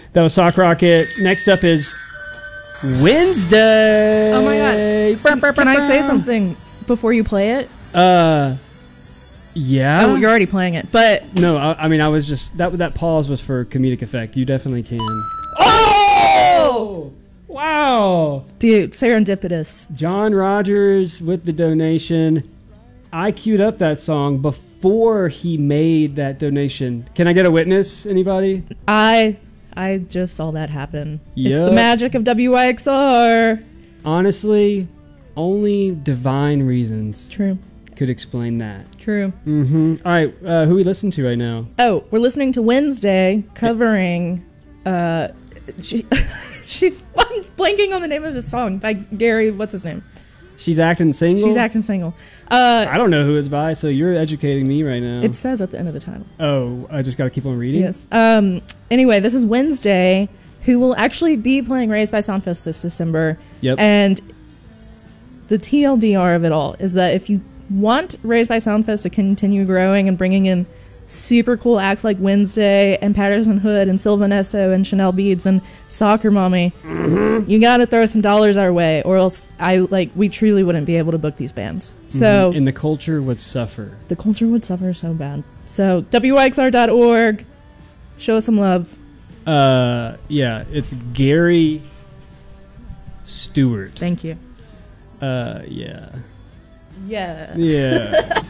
That was Sock Rocket. Next up is Wednesday. Oh my god. Can I say something before you play it? Yeah. Oh, you're already playing it, but No, I mean, I was just... That pause was for comedic effect. You definitely can. Oh! Wow. dude, serendipitous. John Rogers with the donation. I queued up that song before he made that donation. Can I get a witness? Anybody? I just saw that happen. It's Yep. the magic of WYXR. Honestly, only divine reasons True. could explain that. True. Mm-hmm. All right, who we listen to right now? Oh, we're listening to Wednesday covering she's I'm blanking on the name of the song by Gary, what's his name? She's acting single? She's acting single. I don't know who it's by, so you're educating me right now. It says at the end of the title. Oh, I just got to keep on reading? Yes. Anyway, this is Wednesday, who will actually be playing Raised by Soundfest this December. Yep. And the TLDR of it all is that if you want Raised by Soundfest to continue growing and bringing in super cool acts like Wednesday and Patterson Hood and Sylvan Esso and Chanel Beads and Soccer Mommy, you gotta throw some dollars our way, or else we truly wouldn't be able to book these bands. So And the culture would suffer. the culture would suffer so bad. So WYXR.org, show us some love. Yeah, it's Gary Stewart. Thank you. Yeah. Yeah. Yeah.